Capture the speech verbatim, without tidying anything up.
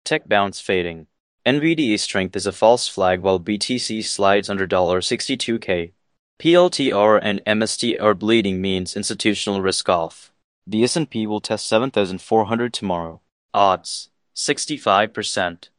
Tech bounce fading. N V D A strength is a false flag while B T C slides under sixty-two K. P L T R and M S T R bleeding means institutional risk off. The S and P will test seven thousand four hundred tomorrow. Odds: sixty-five percent.